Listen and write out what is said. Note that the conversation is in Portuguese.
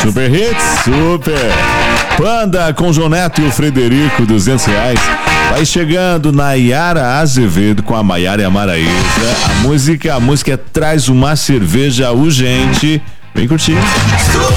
Super Hits, super. Panda com João Neto e o Frederico, R$200. Vai chegando Nayara Azevedo com a Maiara e a Maraísa. A música é Traz uma Cerveja Urgente. Vem curtir.